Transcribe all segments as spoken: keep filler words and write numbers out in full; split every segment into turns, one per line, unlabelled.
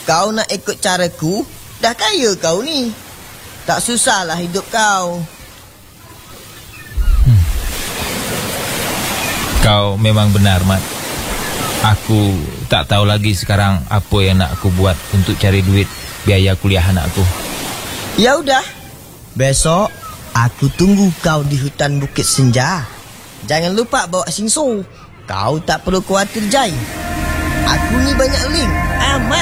kau nak ikut caraku, dah kaya kau ni. Tak susahlah hidup kau.
Hmm. Kau memang benar, Mat. Aku tak tahu lagi sekarang apa yang nak aku buat untuk cari duit biaya kuliah anak aku.
Ya udah, besok aku tunggu kau di hutan Bukit Senja. Jangan lupa bawa Singso. Kau tak perlu khawatir, Jai. Aku ni banyak link, aman.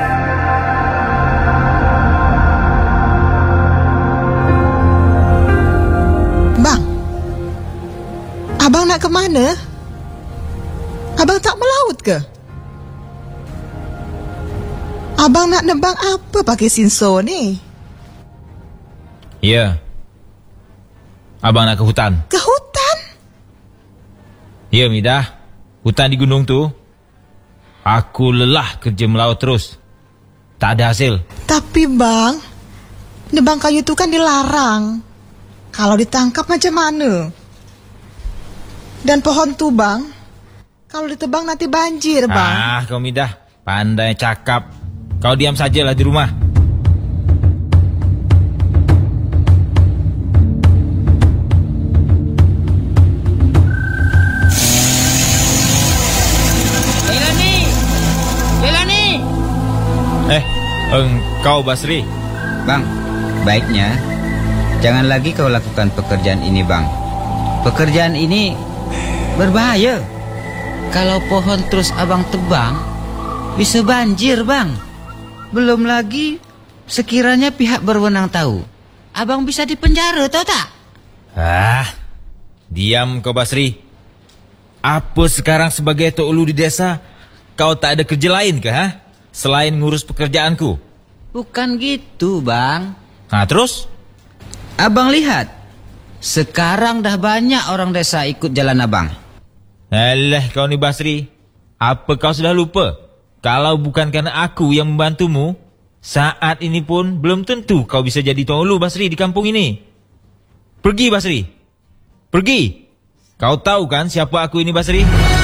Bang, abang nak ke mana? Abang tak melaut ke? Abang nak nebang apa pakai Singso ni?
Ya. Abang nak ke hutan.
Ke hutan?
Ya, Midah. Hutan di gunung tu. Aku lelah kerja melaut terus. Tak ada hasil.
Tapi bang, nebang kayu tu kan dilarang. Kalau ditangkap macam mana? Dan pohon tu bang, kalau ditebang nanti banjir bang.
Ah, kau Midah. Pandai cakap. Kau diam sajalah di rumah.
Leilani! Leilani!
Eh, engkau Basri.
Bang, baiknya jangan lagi kau lakukan pekerjaan ini, Bang. Pekerjaan ini berbahaya. Kalau pohon terus abang tebang, bisa banjir, Bang. Belum lagi sekiranya pihak berwenang tahu, abang bisa dipenjara, tahu tak?
Ah, diam kau Basri. Apa sekarang sebagai Tok Ulu di desa, kau tak ada kerja lain ke, ha? Selain ngurus pekerjaanku?
Bukan gitu, Bang.
Nah, terus?
Abang lihat, sekarang dah banyak orang desa ikut jalan abang.
Alah kau ni Basri, apa kau sudah lupa? Kalau bukan kerana aku yang membantumu, saat ini pun belum tentu kau bisa jadi Tok Ulu Basri di kampung ini. Pergi Basri. Pergi. Kau tahu kan siapa aku ini Basri?